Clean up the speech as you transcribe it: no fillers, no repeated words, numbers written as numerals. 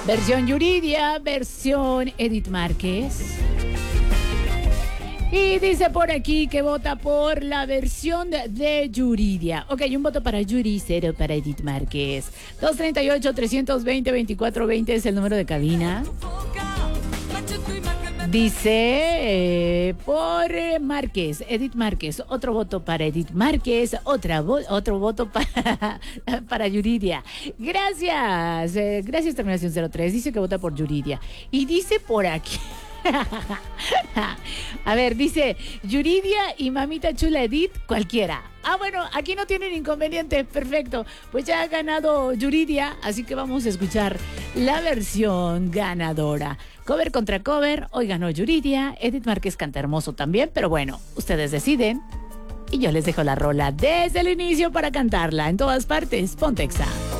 Versión Yuridia, versión Edith Márquez. Y dice por aquí que vota por la versión de Yuridia. Ok, un voto para Yuri, 0 para Edith Márquez. 238-320-2420 es el número de cabina. Dice por Márquez, Edith Márquez, otro voto para Edith Márquez, otro voto para Yuridia. Gracias, gracias terminación 03, dice que vota por Yuridia. Y dice por aquí, a ver, dice Yuridia y mamita chula Edith, cualquiera. Ah, bueno, aquí no tienen inconveniente, perfecto. Pues ya ha ganado Yuridia, así que vamos a escuchar la versión ganadora. Cover contra cover, hoy ganó Yuridia, Edith Márquez canta hermoso también, pero bueno, ustedes deciden. Y yo les dejo la rola desde el inicio para cantarla en todas partes. Ponte Exa.